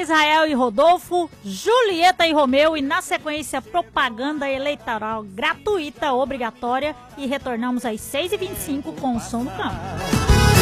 Israel e Rodolfo, Julieta e Romeu e, na sequência, propaganda eleitoral gratuita, obrigatória, e retornamos às 6h25 com o Som no Campo.